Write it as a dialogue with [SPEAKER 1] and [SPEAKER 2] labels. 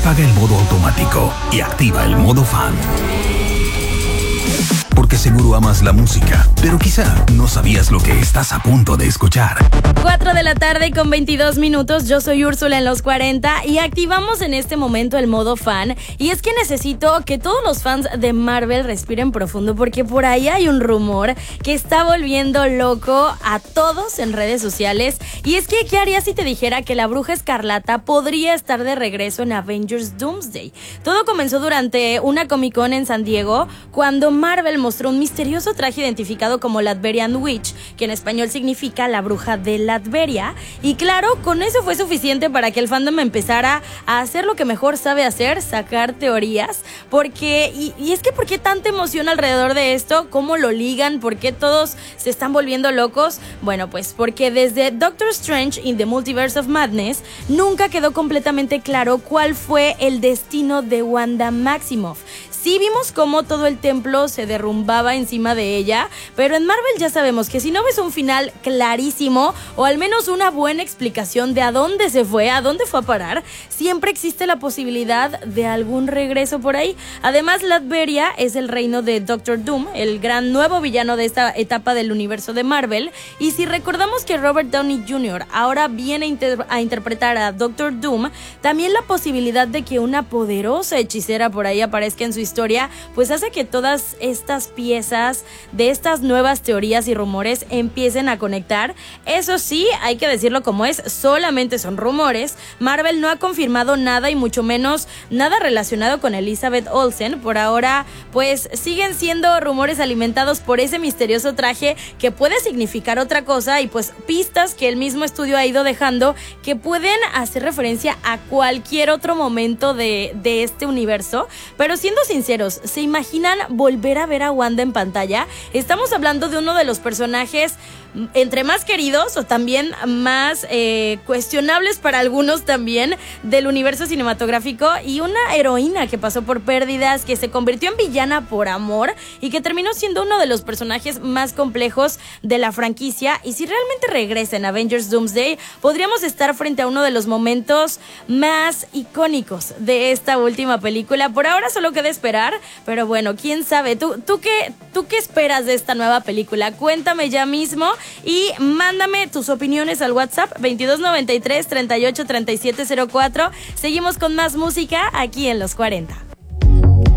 [SPEAKER 1] apaga el modo automático y activa el modo fan. Porque seguro amas la música, pero quizá no sabías lo que estás a punto de escuchar.
[SPEAKER 2] 4 de la tarde con 22 minutos, yo soy Úrsula en los 40 y activamos en este momento el modo fan. Y es que necesito que todos los fans de Marvel respiren profundo porque por ahí hay un rumor que está volviendo loco a todos en redes sociales. Y es que, ¿qué harías si te dijera que la Bruja Escarlata podría estar de regreso en Avengers Doomsday? Todo comenzó durante una Comic Con en San Diego, cuando Marvel mostró un misterioso traje identificado como Latvian Witch, que en español significa la bruja de Latveria. Y claro, con eso fue suficiente para que el fandom empezara a hacer lo que mejor sabe hacer, sacar teorías. Y es que ¿por qué tanta emoción alrededor de esto? ¿Cómo lo ligan? ¿Por qué todos se están volviendo locos? Bueno, pues porque desde Doctor Strange in the Multiverse of Madness nunca quedó completamente claro cuál fue el destino de Wanda Maximoff. Sí vimos cómo todo el templo se derrumbaba encima de ella, pero en Marvel ya sabemos que si no ves un final clarísimo o al menos una buena explicación de a dónde se fue, a dónde fue a parar, siempre existe la posibilidad de algún regreso por ahí. Además, Latveria es el reino de Doctor Doom, el gran nuevo villano de esta etapa del universo de Marvel, y si recordamos que Robert Downey Jr. ahora viene a interpretar a Doctor Doom, también la posibilidad de que una poderosa hechicera por ahí aparezca en su historia, pues hace que todas estas piezas de estas nuevas teorías y rumores empiecen a conectar. Eso sí, hay que decirlo como es, solamente son rumores. Marvel no ha confirmado nada y mucho menos nada relacionado con Elizabeth Olsen. Por ahora, pues siguen siendo rumores alimentados por ese misterioso traje que puede significar otra cosa y pues pistas que el mismo estudio ha ido dejando que pueden hacer referencia a cualquier otro momento de este universo. Pero siendo sinceros, ¿se imaginan volver a ver a Wanda en pantalla? Estamos hablando de uno de los personajes entre más queridos o también más cuestionables para algunos también del universo cinematográfico, y una heroína que pasó por pérdidas, que se convirtió en villana por amor y que terminó siendo uno de los personajes más complejos de la franquicia. Y si realmente regresa en Avengers Doomsday, podríamos estar frente a uno de los momentos más icónicos de esta última película. Por ahora solo queda esperar, pero bueno, quién sabe. ¿Tú qué esperas de esta nueva película? Cuéntame ya mismo y mándame tus opiniones al WhatsApp 2293 38 37 04. Seguimos con más música aquí en Los 40.